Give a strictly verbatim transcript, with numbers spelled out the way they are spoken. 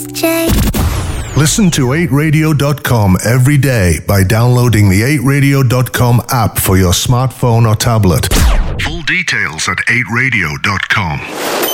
S J. Listen to eight radio dot com every day by downloading the eight radio dot com app for your smartphone or tablet. Full details at eight radio dot com.